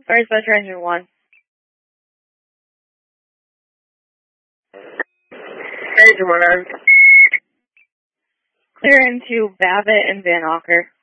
Where's Metro Engine 1? Engine 1 on. Clear into Babbitt and Van Auker.